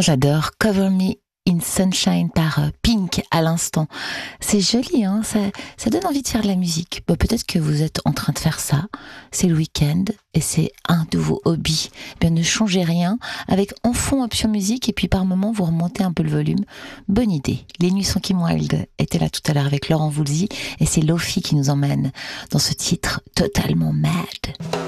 Oh, j'adore Cover Me in Sunshine par Pink à l'instant. C'est joli, hein, ça donne envie de faire de la musique. Bon, peut-être que vous êtes en train de faire ça. C'est le week-end et c'est un de vos hobbies. Eh bien, ne changez rien. Avec en fond option musique et puis par moment vous remontez un peu le volume. Bonne idée. Les Nuits sont Kim Wilde étaient là tout à l'heure avec Laurent Voulzy et c'est Lofi qui nous emmène dans ce titre totalement mad.